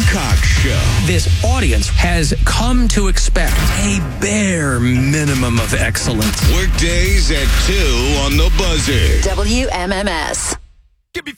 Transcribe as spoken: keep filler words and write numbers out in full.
Cox Show. This audience has come to expect a bare minimum of excellence. Workdays at two on the buzzer. W M M S.